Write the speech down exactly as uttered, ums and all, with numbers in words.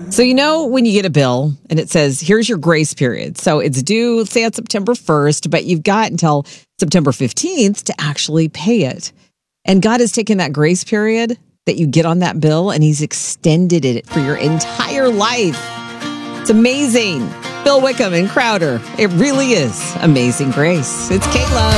So, you know, when you get a bill and it says, here's your grace period. So it's due, say, on September first, but you've got until September fifteenth to actually pay it. And God has taken that grace period that you get on that bill and he's extended it for your entire life. It's amazing. Bill Wickham and Crowder. It really is amazing grace. It's K-Love.